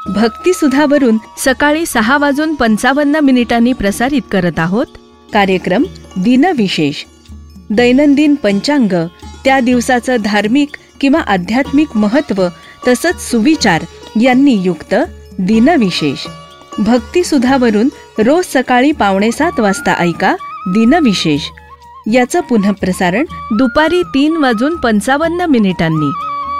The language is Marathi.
भक्तिसुधावरून सकाळी 6:55 प्रसारित करत आहोत कार्यक्रम दिनविशेष. दैनंदिन पंचांग, त्या दिवसाचं धार्मिक किंवा आध्यात्मिक महत्त्व तसंच सुविचार यांनी युक्त दिनविशेष. भक्तिसुधावरून रोज सकाळी 6:45 वाजता ऐका दिनविशेष. याचं पुनःप्रसारण दुपारी 3:55